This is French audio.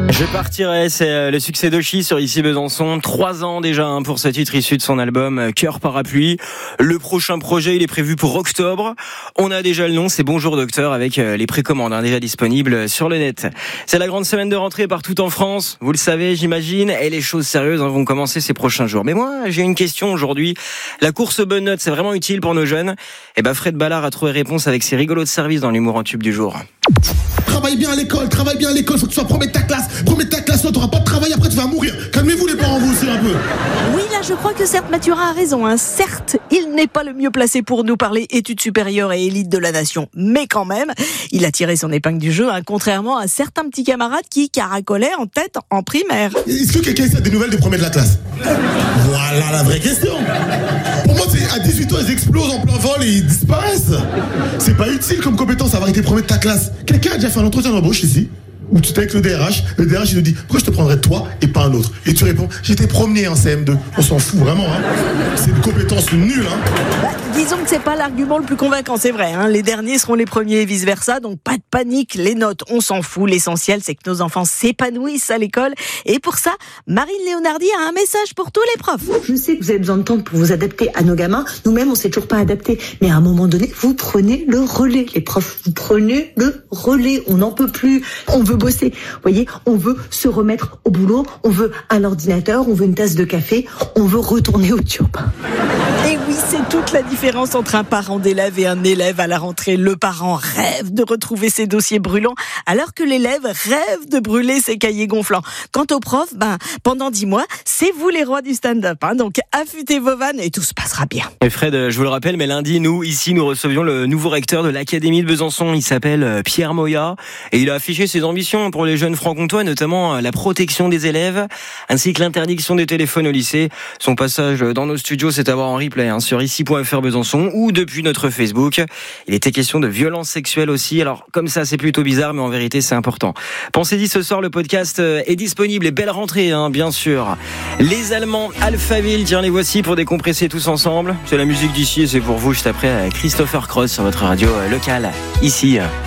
Je partirai, c'est le succès d'Oshi sur Ici Besançon. 3 ans déjà pour ce titre issu de son album Cœur Parapluie. Le prochain projet, il est prévu pour octobre. On a déjà le nom, c'est Bonjour Docteur, avec les précommandes déjà disponibles sur le net. C'est la grande semaine de rentrée partout en France, vous le savez j'imagine, et les choses sérieuses vont commencer ces prochains jours. Mais moi j'ai une question aujourd'hui. La course aux bonnes notes, c'est vraiment utile pour nos jeunes? Fred Ballard a trouvé réponse avec ses rigolos de service dans l'humour en tube du jour. Travaille bien à l'école, faut que tu sois premier de ta classe, là, t'auras pas de travail, après tu vas mourir. Calmez-vous les parents, vous aussi un peu. Oui, là je crois que certes Mathurin a raison, certes il n'est pas le mieux placé pour nous parler études supérieures et élite de la nation, mais quand même, il a tiré son épingle du jeu, contrairement à certains petits camarades qui caracolaient en tête en primaire. Est-ce que quelqu'un a des nouvelles des premiers de la classe? Voilà la vraie question. Pour moi, c'est à 18 ans, ils explosent en plein vol et ils disparaissent. C'est pas utile comme compétence avoir été premier de ta classe. Quelqu'un a déjà fait un entretien d'embauche ici où tu étais avec le DRH il te dit pourquoi je te prendrais toi et pas un autre, et tu réponds j'étais premier en CM2. On s'en fout vraiment, c'est une compétence nulle. Disons que c'est pas l'argument le plus convaincant, c'est vrai, les derniers seront les premiers et vice versa, donc pas de panique, les notes on s'en fout, l'essentiel c'est que nos enfants s'épanouissent à l'école, et pour ça Marine Léonardi a un message pour tous les profs. Je sais que vous avez besoin de temps pour vous adapter à nos gamins, nous-mêmes on s'est toujours pas adapté, mais à un moment donné vous prenez le relais, les profs, vous prenez le relais, on n'en peut plus, on veut bosser, vous voyez, on veut se remettre au boulot, on veut un ordinateur, on veut une tasse de café, on veut retourner au turb. Et oui, c'est toute la différence entre un parent d'élève et un élève à la rentrée. Le parent rêve de retrouver ses dossiers brûlants, alors que l'élève rêve de brûler ses cahiers gonflants. Quant aux profs, pendant 10 mois, c'est vous les rois du stand-up. Donc affûtez vos vannes et tout se passera bien. Et Fred, je vous le rappelle, mais lundi, nous recevions le nouveau recteur de l'Académie de Besançon. Il s'appelle Pierre Moya et il a affiché ses ambitions pour les jeunes franc-comtois, notamment la protection des élèves, ainsi que l'interdiction des téléphones au lycée. Son passage dans nos studios, c'est à voir en replay sur ici.fr Besançon ou depuis notre Facebook. Il était question de violences sexuelles aussi. Alors comme ça, c'est plutôt bizarre, mais en vérité, c'est important. Pensez-y, ce soir, le podcast est disponible et belle rentrée, bien sûr. Les Allemands, Alphaville, tiens, les voici pour décompresser tous ensemble. C'est la musique d'ici et c'est pour vous juste après Christopher Cross sur votre radio locale, ici.